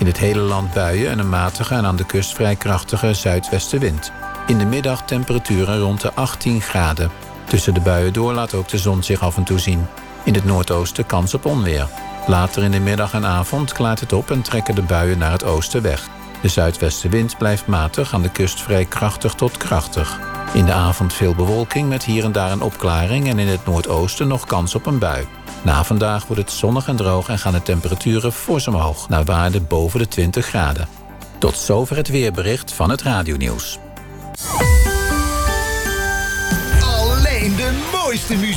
In het hele land buien en een matige en aan de kust vrij krachtige zuidwestenwind. In de middag temperaturen rond de 18 graden. Tussen de buien door laat ook de zon zich af en toe zien. In het noordoosten kans op onweer. Later in de middag en avond klaart het op en trekken de buien naar het oosten weg. De zuidwestenwind blijft matig, aan de kust vrij krachtig tot krachtig. In de avond veel bewolking met hier en daar een opklaring en in het noordoosten nog kans op een bui. Na vandaag wordt het zonnig en droog en gaan de temperaturen fors omhoog naar waarden boven de 20 graden. Tot zover het weerbericht van het Radionieuws. Alleen de mooiste muziek.